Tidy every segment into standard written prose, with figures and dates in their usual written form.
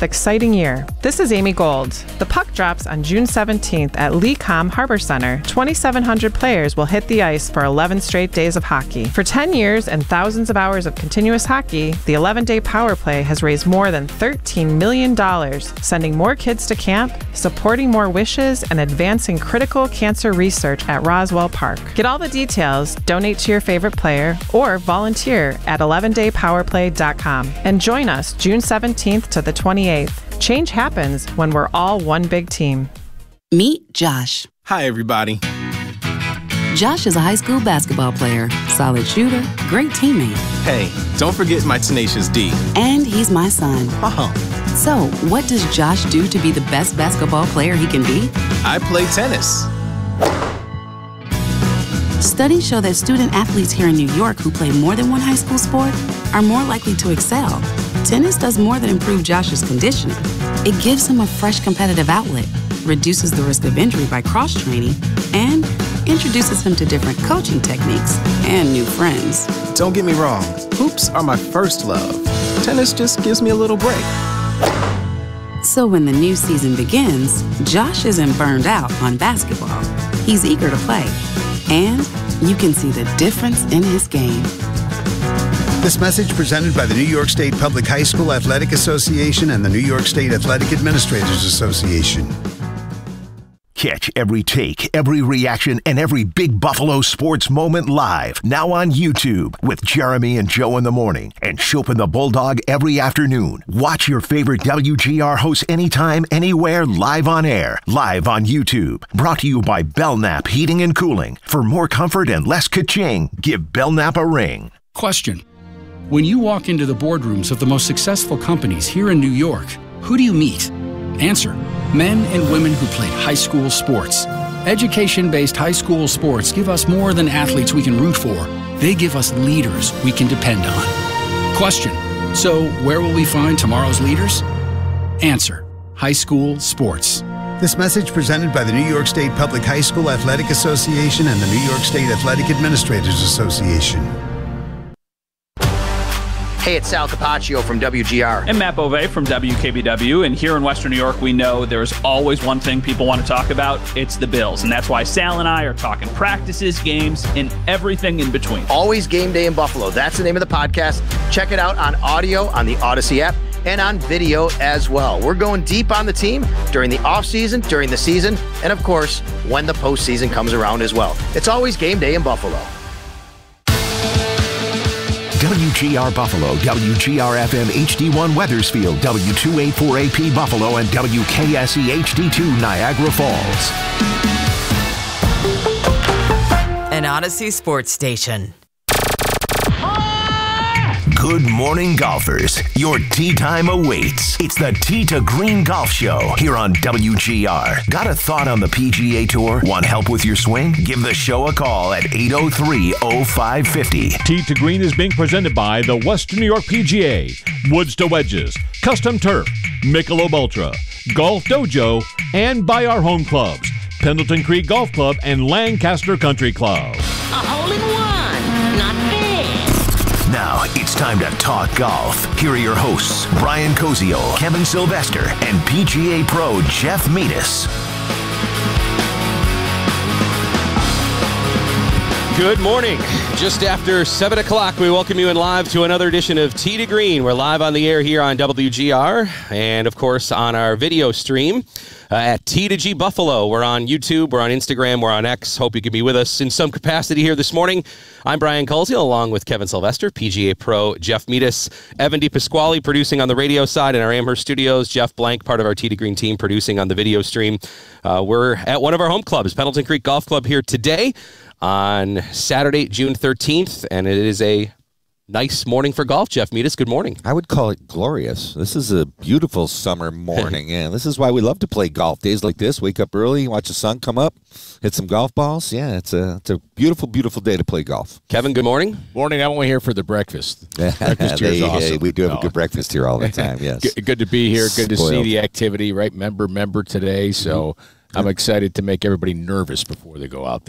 exciting year. This is Amy Gold. The puck drops on June 17th at Lecom Harbor Center. 2,700 players will hit the ice for 11 straight days of hockey. For 10 years and thousands of hours of continuous hockey, the 11-day power play has raised more than $13 million, sending more kids to camp, supporting more wishes, and advancing critical cancer research at Roswell Park. Get all the details, donate to your favorite player, or volunteer at 11daypowerplay.com. And join us June 17th to the 28th. Change happens when we're all one big team. Meet Josh. Hi, everybody. Josh is a high school basketball player, solid shooter, great teammate. Hey, don't forget my tenacious D. And he's my son. Oh. So, what does Josh do to be the best basketball player he can be? I play tennis. Studies show that student athletes here in New York who play more than one high school sport are more likely to excel. Tennis does more than improve Josh's conditioning. It gives him a fresh competitive outlet, reduces the risk of injury by cross-training, and introduces him to different coaching techniques and new friends. Don't get me wrong, hoops are my first love. Tennis just gives me a little break. So when the new season begins, Josh isn't burned out on basketball. He's eager to play. And you can see the difference in his game. This message presented by the New York State Public High School Athletic Association and the New York State Athletic Administrators Association. Catch every take, every reaction, and every Big Buffalo sports moment live. Now on YouTube with Jeremy and Joe in the morning and Chopin the Bulldog every afternoon. Watch your favorite WGR hosts anytime, anywhere, live on air. Live on YouTube. Brought to you by Belknap Heating and Cooling. For more comfort and less ka-ching, give Belknap a ring. Question. When you walk into the boardrooms of the most successful companies here in New York, who do you meet? Answer. Men and women who played high school sports. Education-based high school sports give us more than athletes we can root for. They give us leaders we can depend on. Question. So where will we find tomorrow's leaders? Answer. High school sports. This message presented by the New York State Public High School Athletic Association and the New York State Athletic Administrators Association. Hey, it's Sal Capaccio from WGR. And Matt Beauvais from WKBW. And here in Western New York, we know there's always one thing people want to talk about. It's the Bills. And that's why Sal and I are talking practices, games, and everything in between. Always Game Day in Buffalo. That's the name of the podcast. Check it out on audio on the Odyssey app and on video as well. We're going deep on the team during the offseason, during the season, and of course, when the postseason comes around as well. It's always Game Day in Buffalo. WGR Buffalo, WGR-FM HD1 Weathersfield, W284AP Buffalo, and WKSE HD2 Niagara Falls. An Odyssey sports station. Good morning, golfers. Your tee time awaits. It's the Tee to Green Golf Show here on WGR. Got a thought on the PGA Tour? Want help with your swing? Give the show a call at 803-0550. Tee to Green is being presented by the Western New York PGA, Woods to Wedges, Custom Turf, Michelob Ultra, Golf Dojo, and by our home clubs, Pendleton Creek Golf Club and Lancaster Country Club. A hole-in-one, not bad. Now it's time to talk golf. Here are your hosts, Brian Cozio, Kevin Sylvester, and PGA Pro Jeff Metis. Good morning. Just after 7 o'clock, we welcome you in live to another edition of Tee to Green. We're live on the air here on WGR and, of course, on our video stream at T2G Buffalo. We're on YouTube, we're on Instagram, we're on X. Hope you can be with us in some capacity here this morning. I'm Brian Colesio, along with Kevin Sylvester, PGA Pro Jeff Metis, Evan DePasquale producing on the radio side in our Amherst studios, Jeff Blank, part of our Tee to Green team, producing on the video stream. We're at one of our home clubs, Pendleton Creek Golf Club, here today on Saturday, June 13th, and it is a nice morning for golf. Jeff Metis, good morning. I would call it glorious. This is a beautiful summer morning, and this is why we love to play golf. Days like this, wake up early, watch the sun come up, hit some golf balls. Yeah, it's a beautiful, beautiful day to play golf. Kevin, good morning. Morning. I'm only here for the breakfast. Breakfast here is awesome. We do have a good breakfast here all the time, yes. Good to be here. Good to see the activity, right? Member today, so I'm excited to make everybody nervous before they go out there.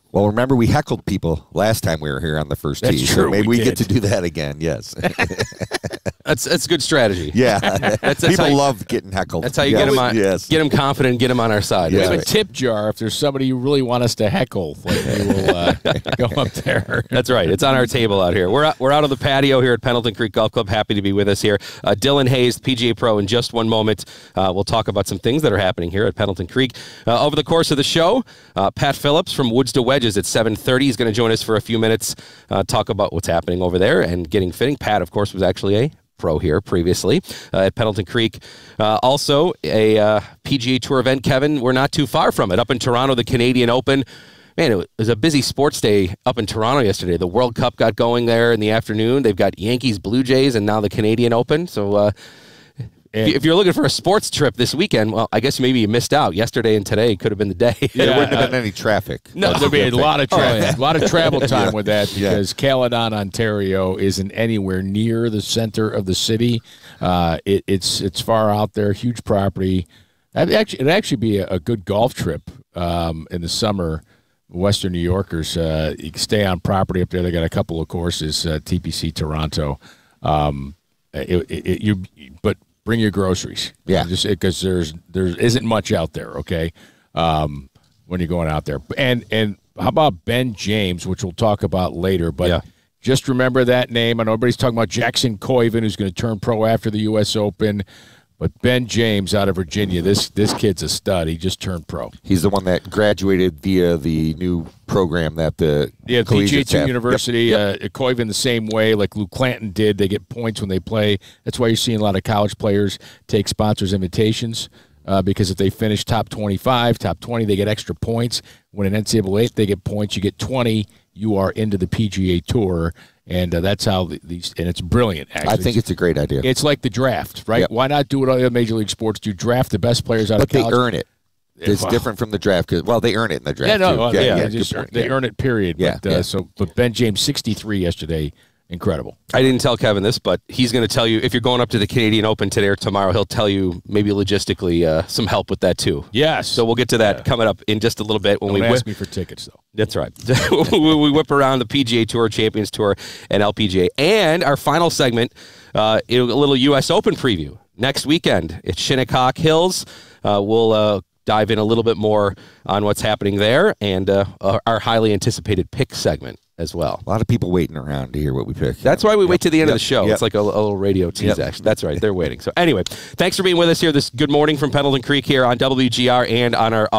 Well, remember we heckled people last time we were here on the first tee. That's true, So maybe we did. get to do that again. Yes. That's good strategy. Yeah. That's People love getting heckled. That's how you get them on. Yes. Get them confident. Get them on our side. We That's have right. a tip jar if there's somebody you really want us to heckle. Like we will go up there. That's right. It's on our table out here. We're out on the patio here at Pendleton Creek Golf Club. Happy to be with us here. Dylan Hayes, PGA Pro, in just one moment. We'll talk about some things that are happening here at Pendleton Creek. Over the course of the show, Pat Phillips from Woods to Wedges at 7:30 is going to join us for a few minutes, talk about what's happening over there and getting fitting. Pat, of course, was actually a pro here previously at Pendleton Creek. Also, a PGA Tour event, Kevin. We're not too far from it. Up in Toronto, the Canadian Open. Man, it was a busy sports day up in Toronto yesterday. The World Cup got going there in the afternoon. They've got Yankees, Blue Jays, and now the Canadian Open. So if you're looking for a sports trip this weekend, well, I guess maybe you missed out. Yesterday and today could have been the day. There wouldn't have been any traffic. No, there'd be a lot of traffic, a lot of travel time with that because Caledon, Ontario, isn't anywhere near the center of the city. It's far out there, huge property. It'd actually be a good golf trip in the summer. Western New Yorkers, you can stay on property up there. They got a couple of courses, TPC Toronto. But bring your groceries. Yeah. Just because there isn't much out there, okay, when you're going out there. And how about Ben James, which we'll talk about later. But just remember that name. I know everybody's talking about Jackson Koiven, who's going to turn pro after the U.S. Open. But Ben James out of Virginia, this kid's a stud. He just turned pro. He's the one that graduated via the new program that the PGA University. Koiven the same way, like Luke Clanton did. They get points when they play. That's why you're seeing a lot of college players take sponsors' invitations because if they finish top 25, top 20, they get extra points. When an NCAA, they get points. You get 20, you are into the PGA Tour. And that's how these, and it's brilliant, actually. I think it's a great idea. It's like the draft, right? Yep. Why not do what other major league sports do? Draft the best players out of college. But they earn it. It's different from the draft. Well, they earn it in the draft. They earn it, period. But Ben James, 63 yesterday. Incredible. I didn't tell Kevin this, but he's going to tell you, if you're going up to the Canadian Open today or tomorrow, he'll tell you maybe logistically some help with that too. Yes. So we'll get to that coming up in just a little bit. Don't ask me for tickets, though. That's right. we whip around the PGA Tour, Champions Tour, and LPGA. And our final segment, a little U.S. Open preview. Next weekend, it's Shinnecock Hills. We'll dive in a little bit more on what's happening there and our highly anticipated pick segment as well. A lot of people waiting around to hear what we pick. That's why we wait to the end of the show. It's like a little radio tease, actually. That's right. They're waiting. So anyway, thanks for being with us here this good morning from Pendleton Creek here on WGR and on our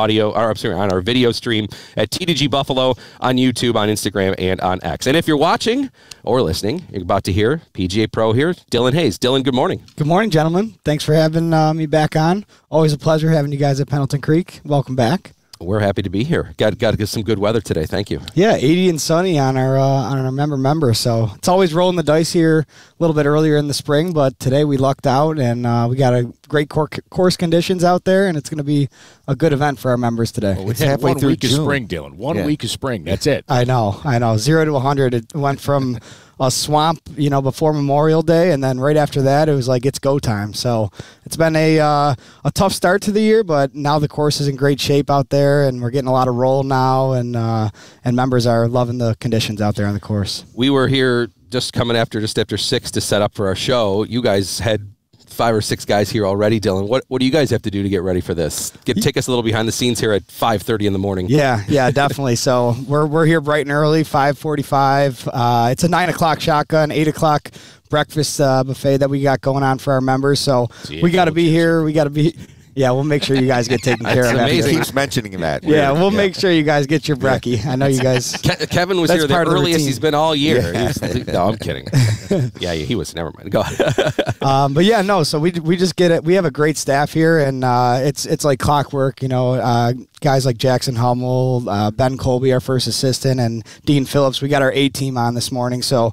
on our video stream at T2G Buffalo on YouTube, on Instagram, and on X. And if you're watching or listening, you're about to hear PGA Pro here, Dylan Hayes. Dylan, good morning. Good morning, gentlemen. Thanks for having me back on. Always a pleasure having you guys at Pendleton Creek. Welcome back. We're happy to be here. Got to get some good weather today. Thank you. Yeah, 80 and sunny on our member. So it's always rolling the dice here a little bit earlier in the spring, but today we lucked out and we got a great course conditions out there, and it's going to be a good event for our members today. Well, it's halfway through June. Of spring, Dylan. One week of spring. That's it. I know. 0 to 100. It went from a swamp, before Memorial Day, and then right after that, it was like it's go time. So it's been a tough start to the year, but now the course is in great shape out there, and we're getting a lot of roll now, and members are loving the conditions out there on the course. We were here just after 6 to set up for our show. You guys had 5 or 6 guys here already, Dylan. What do you guys have to do to get ready for this? Take us a little behind the scenes here at 5:30 in the morning. Yeah, definitely. So we're here bright and early, 5:45. It's a 9 o'clock shotgun, 8 o'clock breakfast buffet that we got going on for our members. So we got to be here. We got to be. Yeah, we'll make sure you guys get taken care of. Amazing. He keeps mentioning that. Yeah, we'll make sure you guys get your brekkie. I know you guys. Kevin was here the earliest he's been all year. Yeah. No, I'm kidding. Yeah, he was. Never mind. Go ahead. But yeah, no. So we just get it. We have a great staff here, and it's like clockwork. Guys like Jackson Hummel, Ben Colby, our first assistant, and Dean Phillips. We got our A team on this morning. So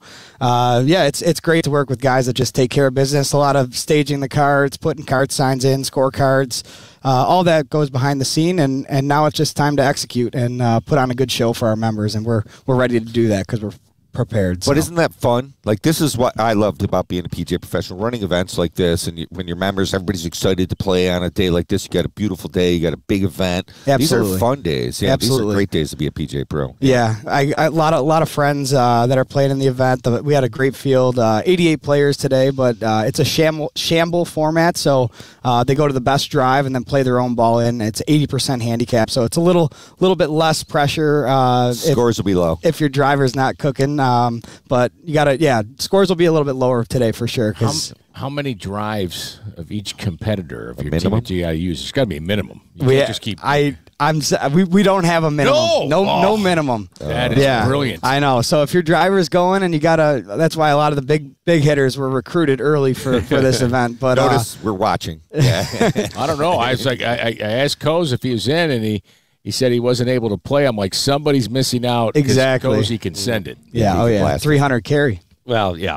it's great to work with guys that just take care of business. A lot of staging the cards, putting card signs in, scorecards. All that goes behind the scene, and now it's just time to execute and put on a good show for our members, and we're ready to do that because we're prepared. But isn't that fun? Like, this is what I loved about being a PGA professional, running events like this, and when your members, everybody's excited to play on a day like this. You got a beautiful day, you got a big event. Absolutely. These are fun days. Yeah, Absolutely. These are great days to be a PGA pro. Yeah, a lot of friends that are playing in the event. We had a great field, 88 players today, but it's a shamble format, so they go to the best drive and then play their own ball in. It's 80% handicap, so it's a little bit less pressure. Scores will be low if your driver's not cooking, but you gotta, scores will be a little bit lower today for sure. How many drives of each competitor of your minimum? team do you got to use? It's got to be a minimum. You We can't just keep. we don't have a minimum. No minimum. That is brilliant. I know. So if your driver's going and you gotta, that's why a lot of the big hitters were recruited early for this event. But notice we're watching. Yeah. I don't know. I was like, I asked Coase if he was in, and he said he wasn't able to play. I'm like, somebody's missing out. Exactly. Cozy can send it. Yeah. 300 carry. Well, yeah.